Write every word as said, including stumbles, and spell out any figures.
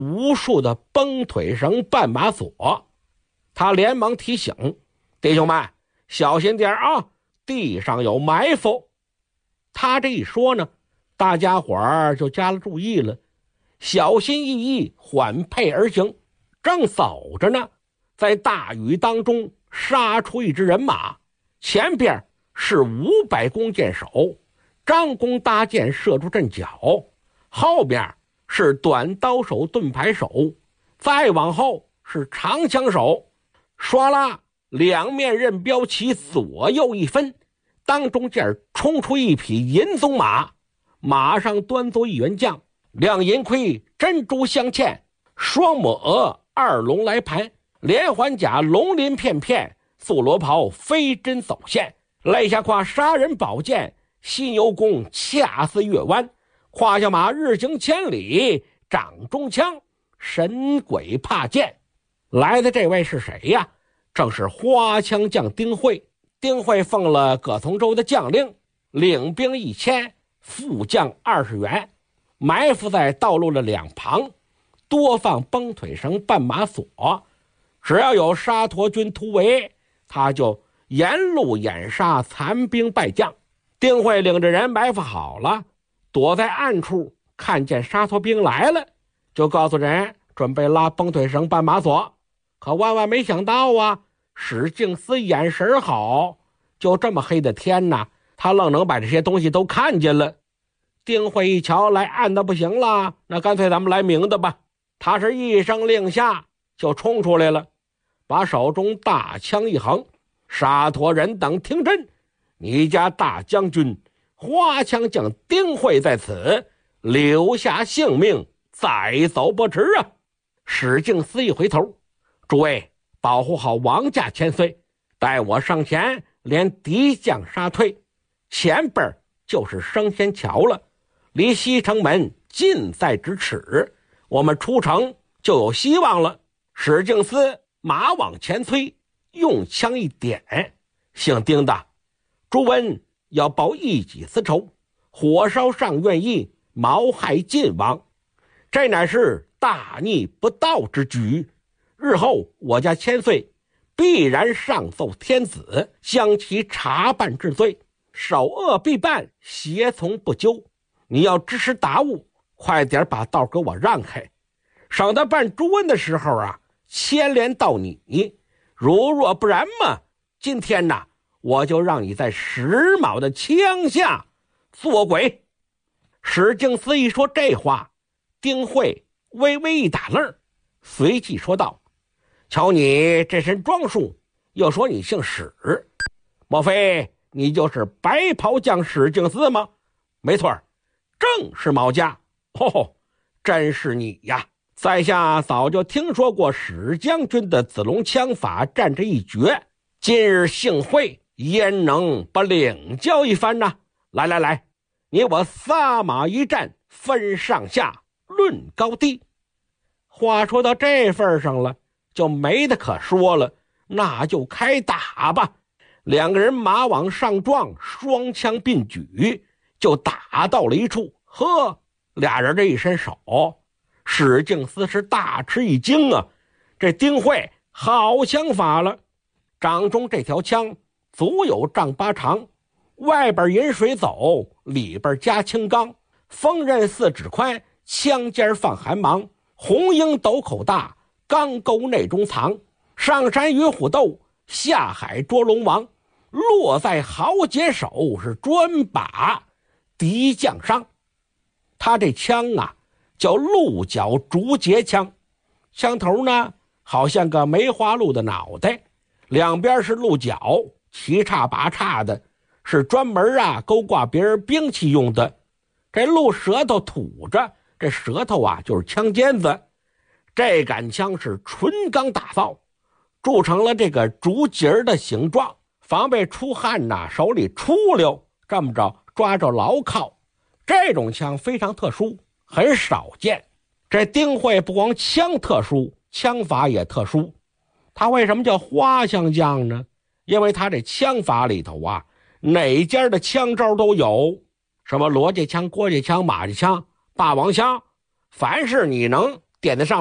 无数的绷腿绳、绊马索。他连忙提醒弟兄们小心点啊，地上有埋伏。他这一说呢，大家伙儿就加了注意了，小心翼翼，缓配而行。正走着呢，在大雨当中杀出一支人马，前边是五百弓箭手，张弓搭箭射出阵脚，后边是短刀手、盾牌手，再往后是长枪手。唰啦，两面刃标旗左右一分，当中间冲出一匹银鬃马，马上端坐一员将，亮银盔，珍珠镶嵌，双抹额，二龙来盘，连环甲龙鳞片片，素罗袍飞针走线，肋下挎杀人宝剑，犀牛弓恰似月弯，胯下马日行千里，掌中枪神鬼怕剑。来的这位是谁呀？正是花枪将丁会。丁会奉了葛从周的将令，领兵一千，副将二十员，埋伏在道路的两旁，多放绷腿绳、绊马索，只要有沙陀军突围，他就沿路掩杀残兵败将。丁会领着人埋伏好了，躲在暗处，看见沙陀兵来了，就告诉人准备拉绷腿绳、绊马索。可万万没想到啊，史敬思眼神好，就这么黑的天呐，他愣能把这些东西都看见了。丁会一瞧，来暗的不行了，那干脆咱们来明的吧。他是一声令下，就冲出来了，把手中大枪一横，沙陀人等听真，你家大将军花枪将丁会在此，留下性命，再走不迟啊。史敬思一回头，诸位保护好王家千岁，待我上前连敌将杀退，前边就是升仙桥了，离西城门近在咫尺，我们出城就有希望了。史敬思马往前催，用枪一点，姓丁的，朱温要报一己私仇，火烧上苑邑，谋害晋王，这乃是大逆不道之举。日后我家千岁必然上奏天子，将其查办治罪，首恶必办，胁从不究。你要支持达悟，快点把道给我让开，省得办朱温的时候啊牵连到你。如若不然嘛，今天呐，我就让你在石卯的枪下做鬼。史敬思一说这话，丁会微微一打愣，随即说道：瞧你这身装束，又说你姓史，莫非你就是白袍将史敬思吗？没错，正是毛家。哦，真是你呀！在下早就听说过史将军的子龙枪法占着一绝，今日幸会，焉能不领教一番呢？来来来，你我撒马一战，分上下，论高低。话说到这份上了，就没得可说了，那就开打吧。两个人马往上撞，双枪并举，就打到了一处。呵，俩人这一伸手，史敬思是大吃一惊啊，这丁会好枪法了。掌中这条枪足有丈八长，外边引水走，里边加青钢，锋刃四指宽，枪尖放寒芒，红缨斗口大，钢钩内中藏，上山与虎斗，下海捉龙王，落在豪杰手，是专把敌将伤。他这枪啊叫鹿角竹节枪，枪头呢好像个梅花鹿的脑袋，两边是鹿角，七叉八叉的，是专门啊勾挂别人兵器用的。这鹿舌头吐着，这舌头啊就是枪尖子。这杆枪是纯钢打造，铸成了这个竹节的形状，防备出汗呐手里出溜，这么着抓着牢靠。这种枪非常特殊，很少见。这丁会不光枪特殊，枪法也特殊。他为什么叫花枪将呢？因为他这枪法里头啊，哪家的枪招都有，什么罗家枪、郭家枪、马家枪、霸王枪，凡是你能点得上